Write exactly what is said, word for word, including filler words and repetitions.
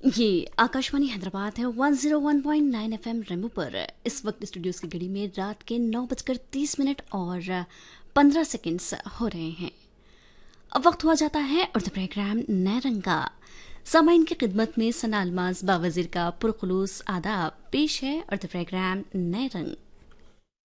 ये आकाशवाणी हैदराबाद है one zero one point nine FM रेमो पर। इस वक्त स्टूडियोज की घड़ी में रात के नौ बजकर तीस मिनट और पंद्रह सेकंड्स हो रहे हैं। अब वक्त हुआ जाता है उर्दू प्रोग्राम नए रंग का। सामाइन की खिदमत में सना अलमाज बावजीर का पुरखुलूस आदाब पेश है उर्दू प्रोग्राम नए रंग।